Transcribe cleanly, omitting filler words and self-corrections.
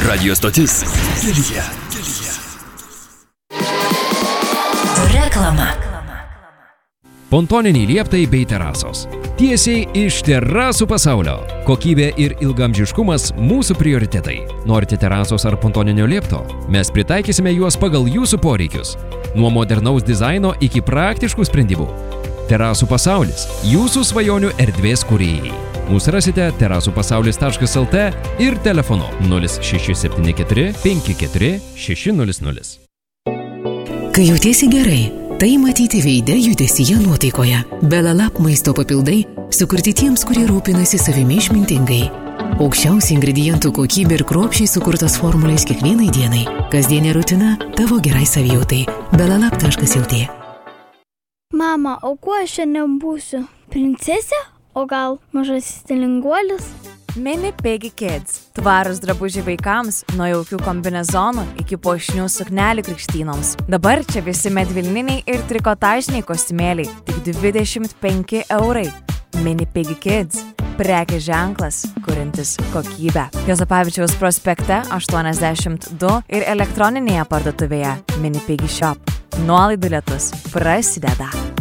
Radio stotis Kelyje. Reklama. Pontoniniai lieptai bei terasos. Tiesiai iš terasų pasaulio. Kokybė ir ilgamžiškumas mūsų prioritetai. Norite terasos ar pontoninio liepto? Mes pritaikysime juos pagal jūsų poreikius. Nuo modernaus dizaino iki praktiškų sprendimų. Terasų pasaulis – jūsų svajonių erdvės kūrėjai. Mūsų rasite terasupasaulis.lt ir telefonu 0674 54 600. Kai jautiesi gerai, tai matyti veide, judesyje, nuotaikoje. Belalab maisto papildai sukurti tiems, kurie rūpinasi savimi išmintingai. Aukščiausia ingredientų kokybė ir kruopščiai sukurtos formulės kiekvienai dienai. Kasdienė rutina tavo gerai savijautai. Belalab.lt. Mama, o kuo aš šiandien būsiu? Princesė? O gal mažasis stilinguolis? Mini Piggy Kids. Tvarūs drabužiai vaikams, nuo jaukių kombinezonų iki puošnių suknelių krikštynoms. Dabar čia visi medvilniniai ir trikotažiniai kostiumėliai, tik 25 eurai. Mini Piggy Kids. Prekės ženklas, kuriantis kokybę. Juozapavičiaus prospekte 82 ir elektroninėje parduotuvėje Mini Piggy Shop. Nuolaidų lietus prasideda.